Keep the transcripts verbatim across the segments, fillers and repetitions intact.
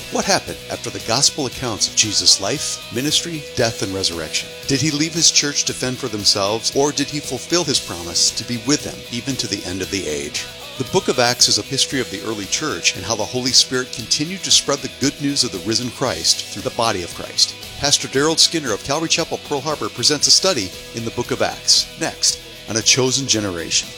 What happened after the gospel accounts of Jesus' life, ministry, death, and resurrection? Did he leave his church to fend for themselves, or did he fulfill his promise to be with them even to the end of the age? The book of Acts is a history of the early church and how the Holy Spirit continued to spread the good news of the risen Christ through the body of Christ. Pastor Daryl Skinner of Calvary Chapel, Pearl Harbor presents a study in the book of Acts, next on A Chosen Generation.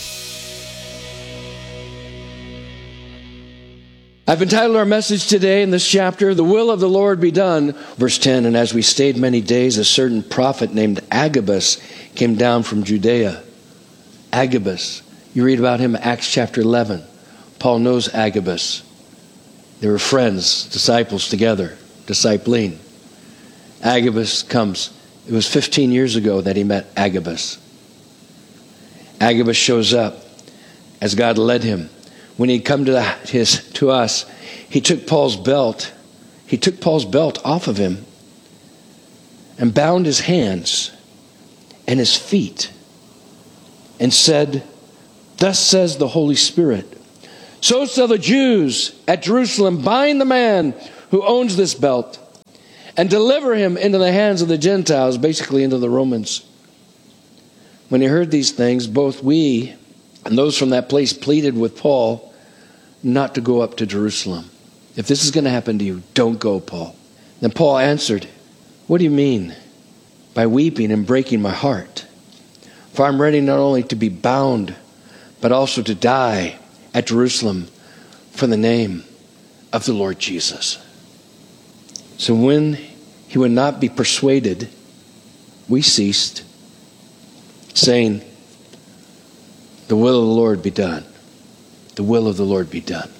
I've entitled our message today in this chapter, The Will of the Lord Be Done. Verse ten, and as we stayed many days, a certain prophet named Agabus came down from Judea. Agabus. You read about him in Acts chapter eleven. Paul knows Agabus. They were friends, disciples together, discipling. Agabus comes. It was fifteen years ago that he met Agabus. Agabus shows up as God led him. When he'd come to, the, his, to us, he took Paul's belt. He took Paul's belt off of him and bound his hands and his feet and said, "Thus says the Holy Spirit, so shall the Jews at Jerusalem bind the man who owns this belt and deliver him into the hands of the Gentiles," basically into the Romans. When he heard these things, both we and those from that place pleaded with Paul not to go up to Jerusalem. If this is going to happen to you, don't go, Paul. Then Paul answered, "What do you mean by weeping and breaking my heart? For I'm ready not only to be bound, but also to die at Jerusalem for the name of the Lord Jesus." So when he would not be persuaded, we ceased, saying, "The will of the Lord be done. The will of the Lord be done."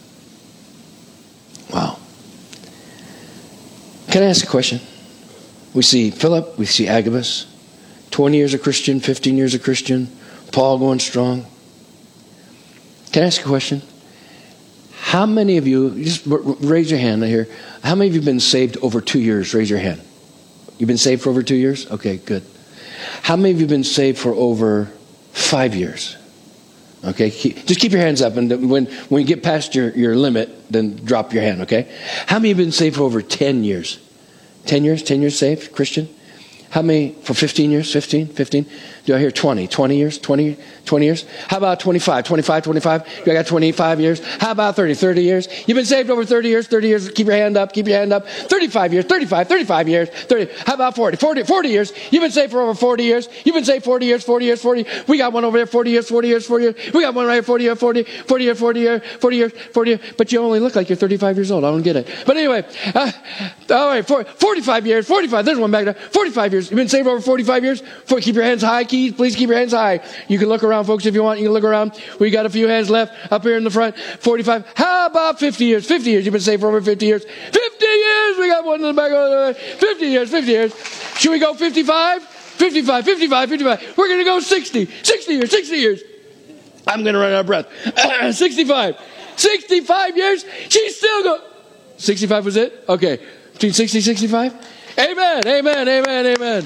Wow. Can I ask a question? We see Philip, we see Agabus, twenty years a Christian, fifteen years a Christian, Paul going strong. Can I ask a question? How many of you, just raise your hand here, how many of you have been saved over two years? Raise your hand. You've been saved for over two years? Okay, good. How many of you have been saved for over five years? Okay, keep, just keep your hands up, and when, when you get past your, your limit, then drop your hand, okay? How many have been saved for over ten years? ten years? ten years saved, Christian? How many for fifteen years? fifteen? fifteen? Do I hear twenty? twenty years? twenty? twenty years? How about twenty-five? twenty-five? twenty-five? Do I got twenty-five years? How about thirty? thirty years? You've been saved over thirty years? thirty years? Keep your hand up. Keep your hand up. thirty-five years? thirty-five? thirty-five years? thirty? How about forty? forty? forty years? You've been saved for over forty years? You've been saved forty years? forty years? forty? We got one over there. forty years? forty years? forty years? We got one right here. forty years? forty? forty years? forty years? forty years? forty years? But you only look like you're thirty-five years old. I don't get it. But anyway, uh, all right, forty-five years. forty-five. There's one back there. forty-five years. You've been saved over forty-five years? Keep your hands high, Keith. Please keep your hands high. You can look around, folks, if you want. You can look around. We got a few hands left up here in the front. forty-five. How about fifty years? fifty years. You've been saved for over fifty years. fifty years. We got one in the back. Of the fifty years. fifty years. Should we go fifty-five? fifty-five. fifty-five. fifty-five. We're going to go sixty. sixty years. sixty years. I'm going to run out of breath. sixty-five. sixty-five years. She's still going. sixty-five was it? Okay. Between sixty and sixty-five? Amen. Amen. Amen. Amen.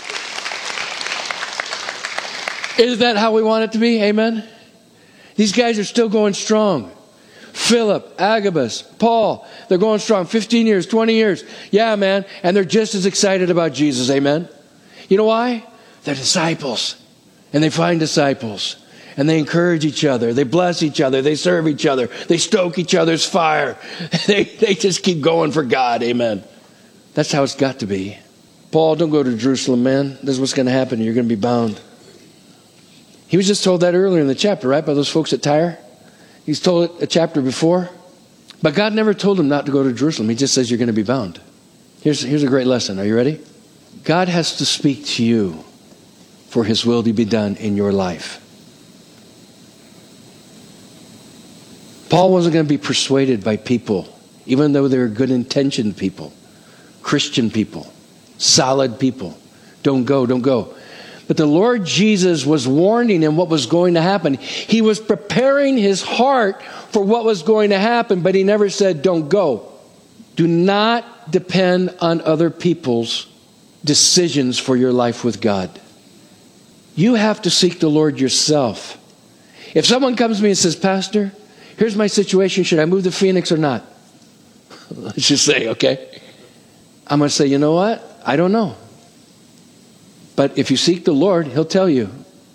Isn't that how we want it to be? Amen? These guys are still going strong. Philip, Agabus, Paul, they're going strong. fifteen years, twenty years. Yeah, man. And they're just as excited about Jesus. Amen? You know why? They're disciples. And they find disciples. And they encourage each other. They bless each other. They serve each other. They stoke each other's fire. They, they just keep going for God. Amen? That's how it's got to be. Paul, don't go to Jerusalem, man. This is what's going to happen. You're going to be bound. He was just told that earlier in the chapter, right, by those folks at Tyre. He's told it a chapter before. But God never told him not to go to Jerusalem. He just says you're going to be bound. Here's, here's a great lesson. Are you ready? God has to speak to you for his will to be done in your life. Paul wasn't going to be persuaded by people, even though they were good-intentioned people, Christian people, solid people. Don't go, don't go. But the Lord Jesus was warning him what was going to happen. He was preparing his heart for what was going to happen, but he never said, don't go. Do not depend on other people's decisions for your life with God. You have to seek the Lord yourself. If someone comes to me and says, Pastor, here's my situation. Should I move to Phoenix or not? Let's just say, okay? I'm going to say, you know what? I don't know. But if you seek the Lord, he'll tell you.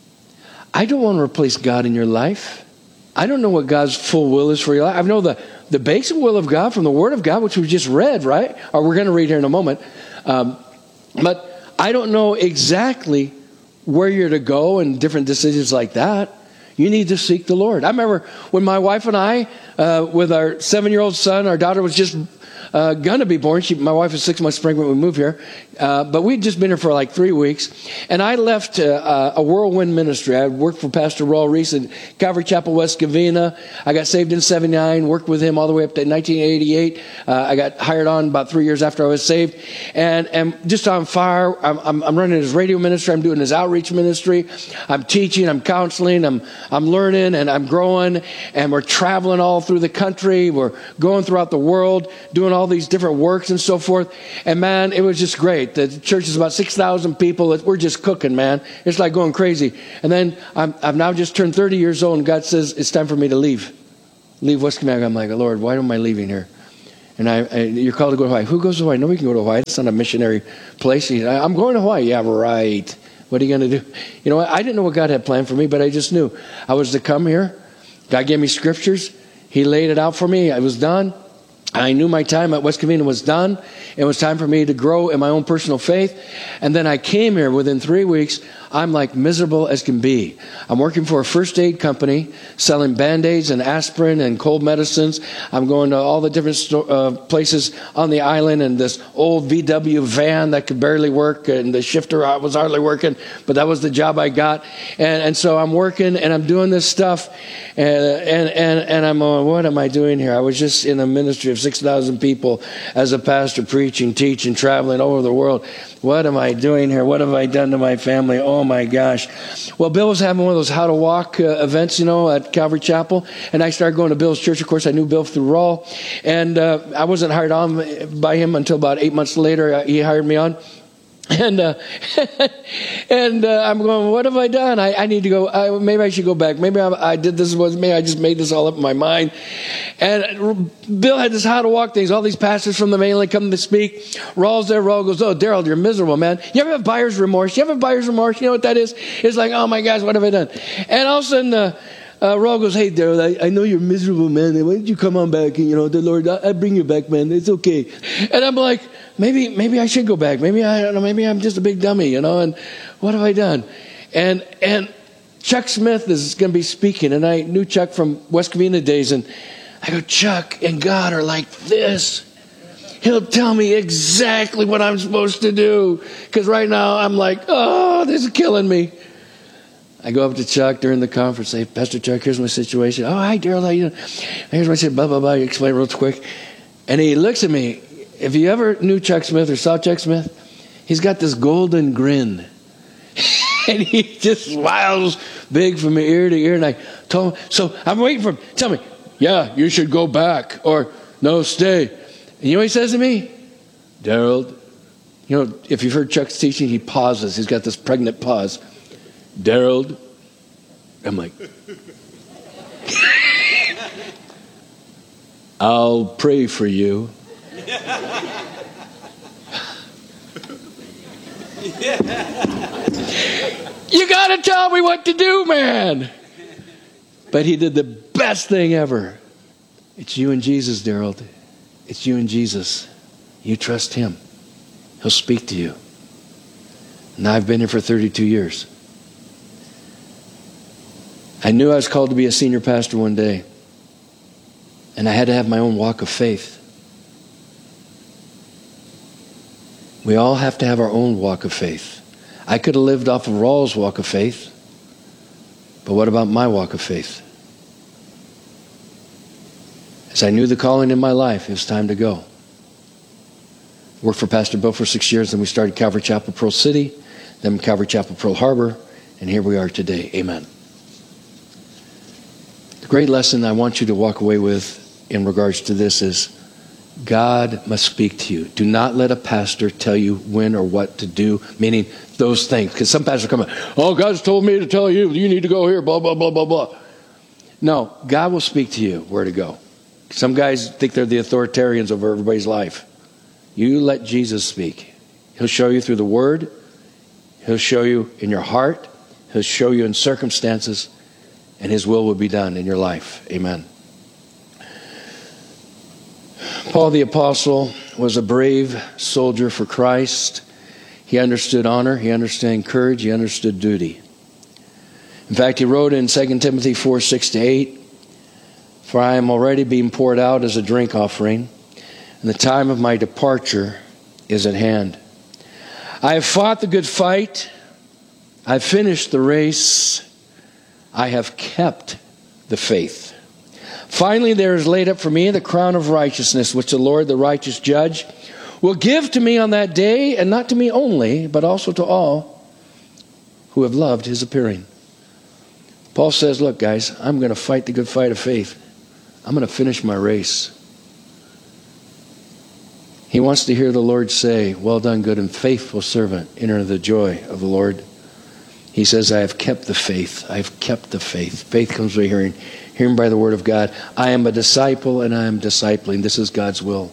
I don't want to replace God in your life. I don't know what God's full will is for your life. I know the, the basic will of God from the Word of God, which we just read, right? Or we're going to read here in a moment. Um, but I don't know exactly where you're to go and different decisions like that. You need to seek the Lord. I remember when my wife and I, uh, with our seven-year-old son, our daughter was just uh, going to be born. She, my wife was six months pregnant when we moved here. Uh, but we'd just been here for like three weeks. And I left uh, a whirlwind ministry. I worked for Pastor Raul Reese at Calvary Chapel, West Covina. I got saved in seventy-nine, worked with him all the way up to nineteen eighty-eight. Uh, I got hired on about three years after I was saved. And, and just on fire. I'm, I'm, I'm running his radio ministry. I'm doing his outreach ministry. I'm teaching. I'm counseling. I'm, I'm learning and I'm growing. And we're traveling all through the country. We're going throughout the world, doing all these different works and so forth. And man, it was just great. The church is about six thousand people. We're just cooking, man. It's like going crazy. And then I'm, I've now just turned thirty years old, and God says, it's time for me to leave. Leave West Covina. I'm like, Lord, why am I leaving here? And I, I, you're called to go to Hawaii. Who goes to Hawaii? Nobody can go to Hawaii. It's not a missionary place. He, I'm going to Hawaii. Yeah, right. What are you going to do? You know what? I didn't know what God had planned for me, but I just knew I was to come here. God gave me scriptures. He laid it out for me. I was done. I knew my time at West Covina was done. It was time for me to grow in my own personal faith. And then I came here within three weeks. I'm like miserable as can be. I'm working for a first aid company, selling Band-Aids and aspirin and cold medicines. I'm going to all the different sto- uh, places on the island in this old V W van that could barely work, and the shifter was hardly working, but that was the job I got. And, and so I'm working and I'm doing this stuff, and, and, and, and I'm going, what am I doing here? I was just in a ministry of six thousand people as a pastor, preaching, teaching, traveling all over the world. What am I doing here? What have I done to my family? Oh my gosh. Well, Bill was having one of those how to walk uh, events, you know, at Calvary Chapel. And I started going to Bill's church. Of course, I knew Bill through Raul. And uh, I wasn't hired on by him until about eight months later. Uh, he hired me on. And uh, and uh, I'm going, what have I done? I, I need to go. I, maybe I should go back. Maybe I, I did this. Was maybe I just made this all up in my mind. And Bill had this how to walk things. All these pastors from the mainland come to speak. Raul's there. Raul goes, oh, Daryl, you're miserable, man. You ever have buyer's remorse? You ever have buyer's remorse? You know what that is? It's like, oh my gosh, what have I done? And all of a sudden, uh, Uh, Raul goes, hey, Daryl, I, I know you're miserable, man. Why don't you come on back? And, you know, the Lord, I, I bring you back, man. It's okay. And I'm like, maybe maybe I should go back. Maybe I don't know. Maybe I'm just a big dummy, you know. And what have I done? And and Chuck Smith is going to be speaking. And I knew Chuck from West Covina days. And I go, Chuck and God are like this. He'll tell me exactly what I'm supposed to do. Because right now I'm like, oh, this is killing me. I go up to Chuck during the conference, say, Pastor Chuck, here's my situation. Oh, hi, Daryl, how you doing? Here's my situation, blah, blah, blah. You explain real quick. And he looks at me. If you ever knew Chuck Smith or saw Chuck Smith, he's got this golden grin. And he just smiles big from ear to ear. And I told him, so I'm waiting for him. Tell me, yeah, you should go back. Or, no, stay. And you know what he says to me? Daryl, you know, if you've heard Chuck's teaching, he pauses. He's got this pregnant pause. Daryl, I'm like, I'll pray for you. You got to tell me what to do, man. But he did the best thing ever. It's you and Jesus, Daryl. It's you and Jesus. You trust him. He'll speak to you. Now I've been here for thirty-two years. I knew I was called to be a senior pastor one day. And I had to have my own walk of faith. We all have to have our own walk of faith. I could have lived off of Raul's walk of faith. But what about my walk of faith? As I knew the calling in my life, it was time to go. Worked for Pastor Bill for six years. Then we started Calvary Chapel, Pearl City. Then Calvary Chapel, Pearl Harbor. And here we are today. Amen. Great lesson I want you to walk away with in regards to this is God must speak to you. Do not let a pastor tell you when or what to do, meaning those things. Because some pastors come up, oh, God's told me to tell you, you need to go here, blah, blah, blah, blah, blah. No, God will speak to you where to go. Some guys think they're the authoritarians over everybody's life. You let Jesus speak. He'll show you through the Word. He'll show you in your heart. He'll show you in circumstances. And His will will be done in your life. Amen. Paul the Apostle was a brave soldier for Christ. He understood honor. He understood courage. He understood duty. In fact, he wrote in Second Timothy four, six to eight, "For I am already being poured out as a drink offering, and the time of my departure is at hand. I have fought the good fight. I have finished the race. I have kept the faith. Finally, there is laid up for me the crown of righteousness, which the Lord, the righteous judge, will give to me on that day, and not to me only, but also to all who have loved His appearing." Paul says, look, guys, I'm going to fight the good fight of faith. I'm going to finish my race. He wants to hear the Lord say, "Well done, good and faithful servant. Enter the joy of the Lord." He says, "I have kept the faith. I have kept the faith." Faith comes by hearing, hearing by the word of God. I am a disciple and I am discipling. This is God's will.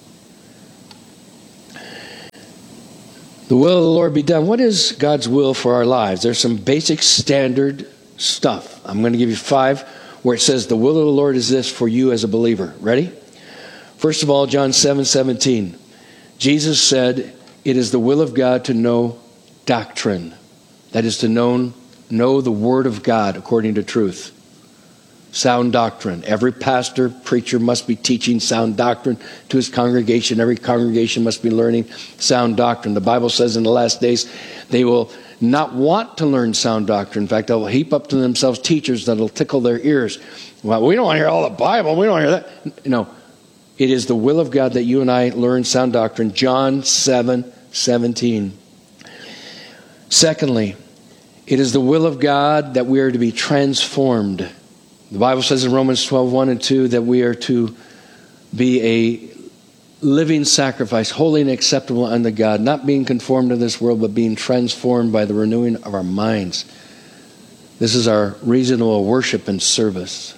The will of the Lord be done. What is God's will for our lives? There's some basic standard stuff. I'm going to give you five where it says the will of the Lord is this for you as a believer. Ready? First of all, John seven seventeen. Jesus said, "It is the will of God to know doctrine." That is to know, know the Word of God according to truth. Sound doctrine. Every pastor, preacher must be teaching sound doctrine to his congregation. Every congregation must be learning sound doctrine. The Bible says in the last days they will not want to learn sound doctrine. In fact, they'll heap up to themselves teachers that'll tickle their ears. Well, we don't want to hear all the Bible. We don't want to hear that. No. It is the will of God that you and I learn sound doctrine. John seven seventeen. Secondly, it is the will of God that we are to be transformed. The Bible says in Romans twelve, one and two that we are to be a living sacrifice, holy and acceptable unto God, not being conformed to this world, but being transformed by the renewing of our minds. This is our reasonable worship and service.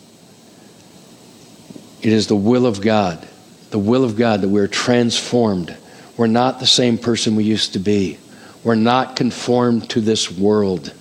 It is the will of God, the will of God that we're transformed. We're not the same person we used to be. We're not conformed to this world.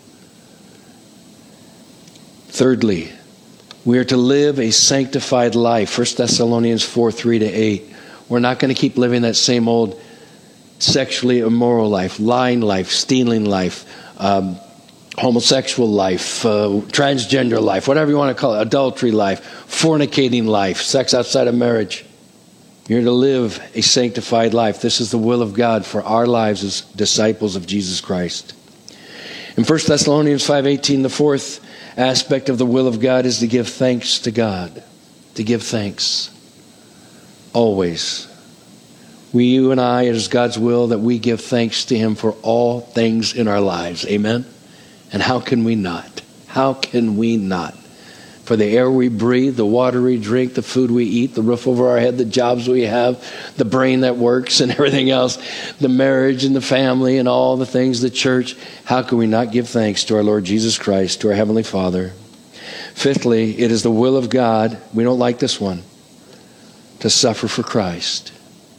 Thirdly, we are to live a sanctified life. First Thessalonians four, three to eight. We're not going to keep living that same old sexually immoral life, lying life, stealing life, um, homosexual life, uh, transgender life, whatever you want to call it, adultery life, fornicating life, sex outside of marriage. You're to live a sanctified life. This is the will of God for our lives as disciples of Jesus Christ. In First Thessalonians five eighteen, the fourth aspect of the will of God is to give thanks to God. To give thanks. Always. We, you and I, it is God's will that we give thanks to Him for all things in our lives. Amen? And how can we not? How can we not? For the air we breathe, the water we drink, the food we eat, the roof over our head, the jobs we have, the brain that works and everything else, the marriage and the family and all the things, the church. How can we not give thanks to our Lord Jesus Christ, to our Heavenly Father? Fifthly, it is the will of God, we don't like this one, to suffer for Christ.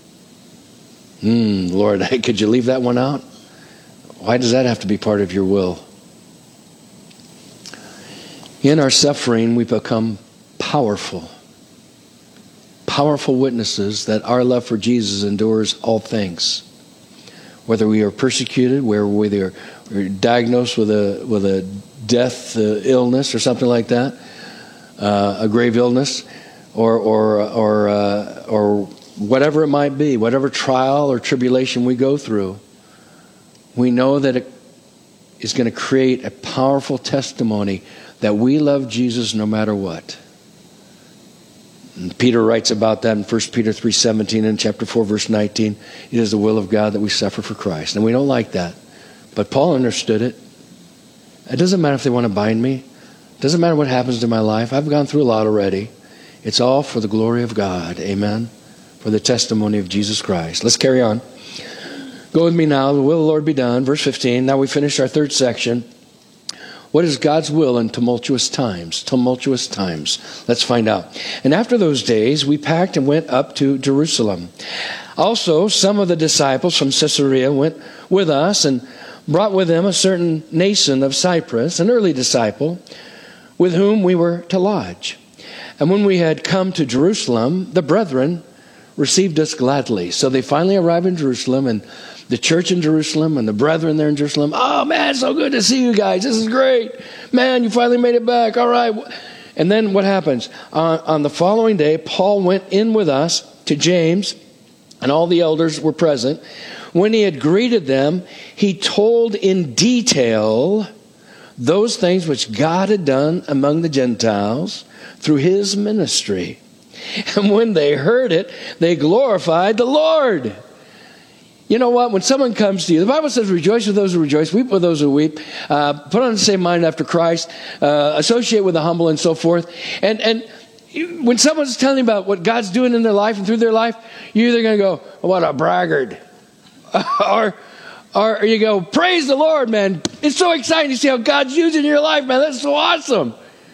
Hmm, Lord, could you leave that one out? Why does that have to be part of your will? In our suffering, we become powerful. Powerful witnesses that our love for Jesus endures all things. Whether we are persecuted, whether we are diagnosed with a with a death uh, illness or something like that, uh, a grave illness, or or or uh, or whatever it might be, whatever trial or tribulation we go through, we know that it is going to create a powerful testimony that we love Jesus no matter what. And Peter writes about that in First Peter three seventeen and chapter four, verse nineteen. It is the will of God that we suffer for Christ. And we don't like that. But Paul understood it. It doesn't matter if they want to bind me. It doesn't matter what happens to my life. I've gone through a lot already. It's all for the glory of God. Amen. For the testimony of Jesus Christ. Let's carry on. Go with me now. The will of the Lord be done. Verse fifteen. Now we finish our third section. What is God's will in tumultuous times? Tumultuous times. Let's find out. And after those days, we packed and went up to Jerusalem. Also, some of the disciples from Caesarea went with us and brought with them a certain Nason of Cyprus, an early disciple, with whom we were to lodge. And when we had come to Jerusalem, the brethren received us gladly. So they finally arrived in Jerusalem, and the church in Jerusalem and the brethren there in Jerusalem. Oh, man, so good to see you guys. This is great. Man, you finally made it back. All right. And then what happens? On, on the following day, Paul went in with us to James, and all the elders were present. When he had greeted them, he told in detail those things which God had done among the Gentiles through his ministry. And when they heard it, they glorified the Lord. You know what? When someone comes to you, the Bible says, rejoice with those who rejoice, weep with those who weep, uh, put on the same mind after Christ, uh, associate with the humble and so forth. And and when someone's telling you about what God's doing in their life and through their life, you're either going to go, what a braggart. or, or you go, praise the Lord, man. It's so exciting to see how God's using your life, man. That's so awesome.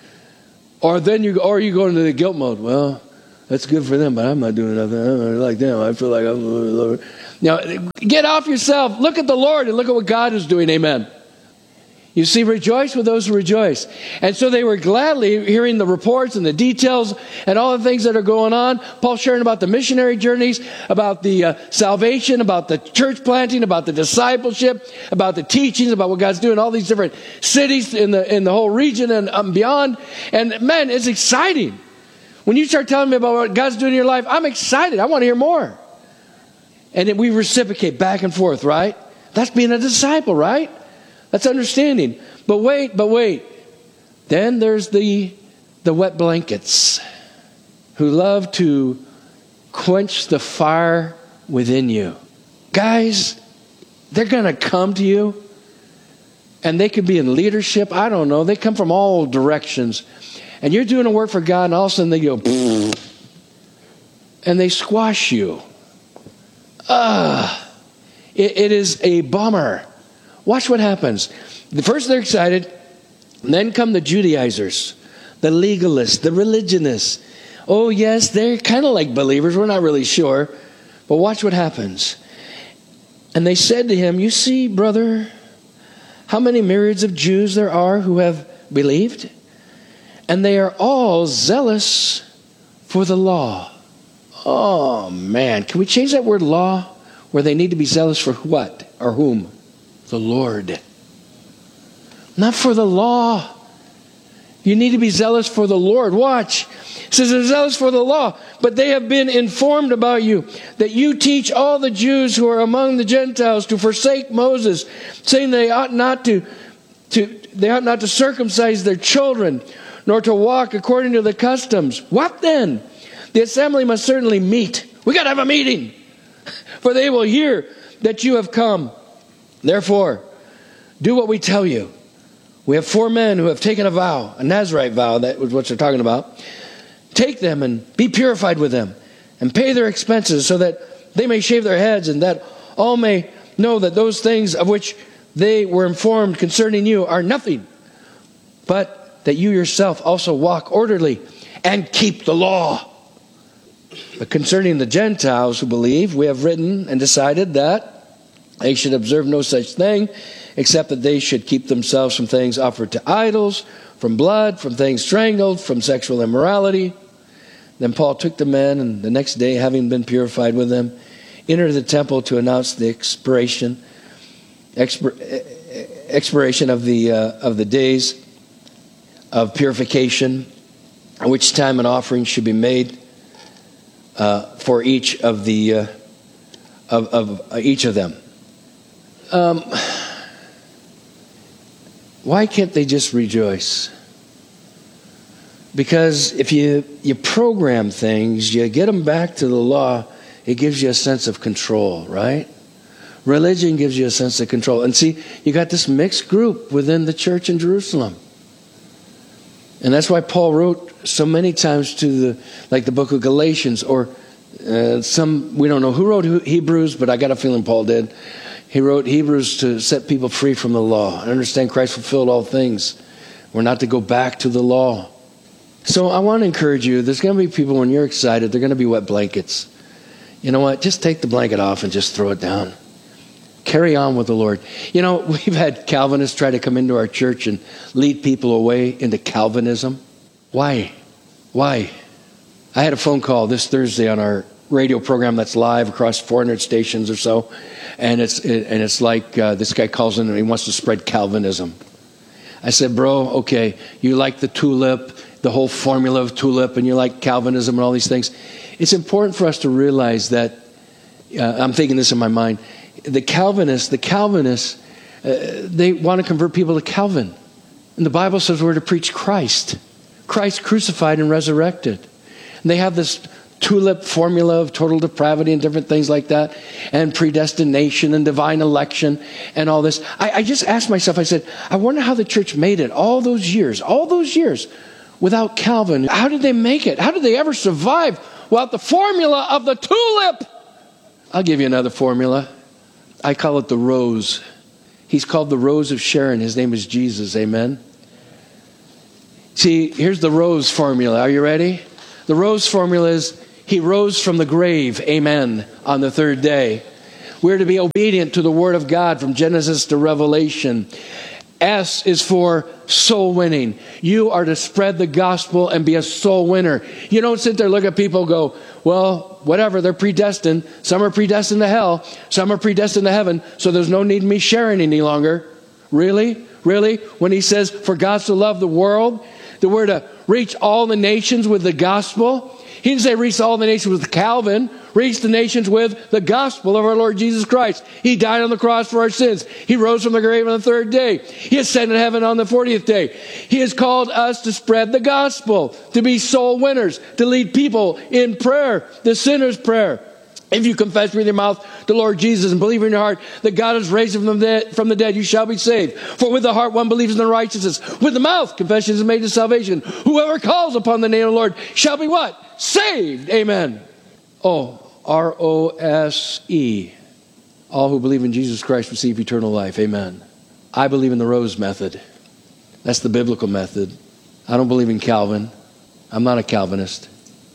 Or then you, or you go into the guilt mode. Well, that's good for them, but I'm not doing nothing. I'm like them. I feel like I'm... Now, get off yourself. Look at the Lord and look at what God is doing. Amen. You see, rejoice with those who rejoice. And so they were gladly hearing the reports and the details and all the things that are going on. Paul sharing about the missionary journeys, about the uh, salvation, about the church planting, about the discipleship, about the teachings, about what God's doing in all these different cities in the in the whole region and um, beyond. And man, it's exciting. When you start telling me about what God's doing in your life, I'm excited. I want to hear more. And we reciprocate back and forth, right? That's being a disciple, right? That's understanding. But wait, but wait. Then there's the the wet blankets who love to quench the fire within you. Guys, they're going to come to you, and they could be in leadership. I don't know. They come from all directions. And you're doing a work for God, and all of a sudden they go, and they squash you. Ah, it, it is a bummer. Watch what happens. First they're excited, and then come the Judaizers, the legalists, the religionists. Oh yes, they're kind of like believers. We're not really sure. But watch what happens. And they said to him, you see, brother, how many myriads of Jews there are who have believed? And they are all zealous for the law. Oh, man. Can we change that word law? Where they need to be zealous for what? Or whom? The Lord. Not for the law. You need to be zealous for the Lord. Watch. It says they're zealous for the law. But they have been informed about you, that you teach all the Jews who are among the Gentiles to forsake Moses, saying they ought not to, to they ought not to circumcise their children, nor to walk according to the customs. What then? The assembly must certainly meet. We got to have a meeting. For they will hear that you have come. Therefore, do what we tell you. We have four men who have taken a vow, a Nazirite vow, that was what they're talking about. Take them and be purified with them, and pay their expenses, so that they may shave their heads, and that all may know that those things of which they were informed concerning you are nothing, but that you yourself also walk orderly and keep the law. But concerning the Gentiles who believe, we have written and decided that they should observe no such thing, except that they should keep themselves from things offered to idols, from blood, from things strangled, from sexual immorality. Then Paul took the men, and the next day, having been purified with them, entered the temple to announce the expiration, expir, expiration of the uh, of the days of purification, at which time an offering should be made uh, for each of the uh, of, of uh, each of them. Um, why can't they just rejoice? Because if you, you program things, you get them back to the law, it gives you a sense of control, right? Religion gives you a sense of control. And see, you got this mixed group within the church in Jerusalem. And that's why Paul wrote so many times to the, like the book of Galatians, or uh, some, we don't know who wrote Hebrews, but I got a feeling Paul did. He wrote Hebrews to set people free from the law and understand Christ fulfilled all things We're not to go back to the law. So I want to encourage you, there's going to be people, when you're excited, they're going to be wet blankets. You know what? Just take the blanket off and just throw it down. Carry on with the Lord. You know, we've had Calvinists try to come into our church and lead people away into Calvinism. Why? Why? I had a phone call this Thursday on our radio program that's live across four hundred stations or so. And it's and it's like uh, this guy calls in and he wants to spread Calvinism. I said, bro, okay, you like the tulip, the whole formula of tulip, and you like Calvinism and all these things. It's important for us to realize that, uh, I'm thinking this in my mind, the Calvinists, the Calvinists, uh, they want to convert people to Calvin. And the Bible says we're to preach Christ. Christ crucified and resurrected. And they have this tulip formula of total depravity and different things like that, and predestination and divine election and all this. I, I just asked myself, I said, I wonder how the church made it all those years, all those years without Calvin. How did they make it? How did they ever survive without the formula of the tulip? I'll give you another formula. I call it the rose. He's called the Rose of Sharon. His name is Jesus. Amen. See, here's the rose formula. Are you ready? The rose formula is he rose from the grave. Amen. On the third day. We're to be obedient to the word of God from Genesis to Revelation. S is for soul winning. You are to spread the gospel and be a soul winner. You don't sit there, look at people and go, well, whatever, they're predestined. Some are predestined to hell. Some are predestined to heaven. So there's no need in me sharing any longer. Really? Really? When he says, for God so loved the world, that we're to reach all the nations with the gospel. He didn't say reach all the nations with Calvin. Reach the nations with the gospel of our Lord Jesus Christ. He died on the cross for our sins. He rose from the grave on the third day. He ascended to heaven on the fortieth day. He has called us to spread the gospel, to be soul winners, to lead people in prayer, the sinner's prayer. If you confess with your mouth the Lord Jesus and believe in your heart that God has raised him from the, dead, from the dead, you shall be saved. For with the heart one believes in the righteousness. With the mouth confession is made to salvation. Whoever calls upon the name of the Lord shall be what? Saved. Amen. Oh, R O S E. All who believe in Jesus Christ receive eternal life. Amen. I believe in the rose method. That's the biblical method. I don't believe in Calvin. I'm not a Calvinist.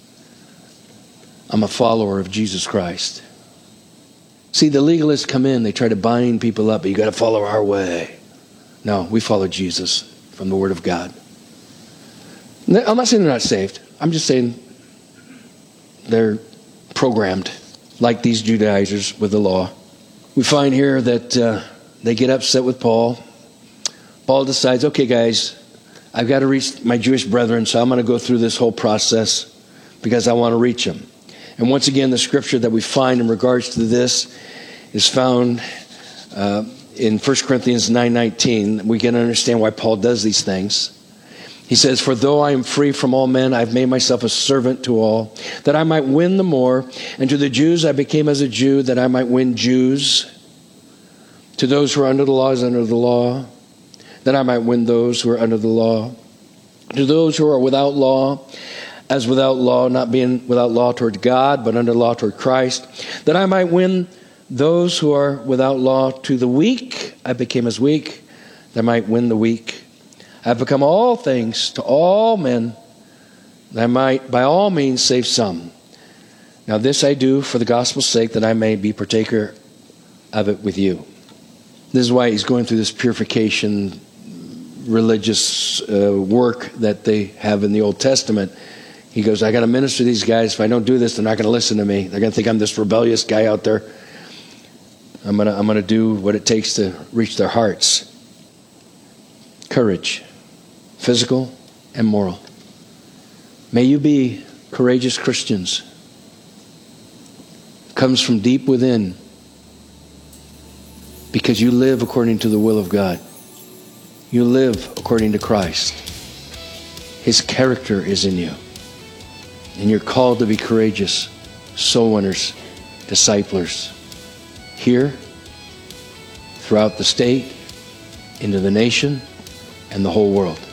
I'm a follower of Jesus Christ. See, the legalists come in, they try to bind people up, but you got to follow our way. No, we follow Jesus from the Word of God. I'm not saying they're not saved. I'm just saying they're programmed like these Judaizers with the law. We find here that uh, they get upset with Paul. Paul decides, okay, guys, I've got to reach my Jewish brethren, so I'm going to go through this whole process because I want to reach them. And once again, the scripture that we find in regards to this is found uh, in First Corinthians nine nineteen. We can understand why Paul does these things. He says, for though I am free from all men, I've made myself a servant to all, that I might win the more. And to the Jews I became as a Jew, that I might win Jews. To those who are under the law as under the law, that I might win those who are under the law. To those who are without law, as without law, not being without law toward God, but under law toward Christ, that I might win those who are without law. To the weak I became as weak, that I might win the weak. I have become all things to all men, that I might by all means save some. Now this I do for the gospel's sake, that I may be partaker of it with you. This is why he's going through this purification religious uh, work that they have in the Old Testament. He goes, I got to minister to these guys. If I don't do this, they're not going to listen to me. They're going to think I'm this rebellious guy out there. I'm going to I'm going to do what it takes to reach their hearts. Courage, physical and moral. May you be courageous Christians. It comes from deep within, because you live according to the will of God. You live according to Christ. His character is in you. And you're called to be courageous soul winners, disciplers, here, throughout the state, into the nation, and the whole world.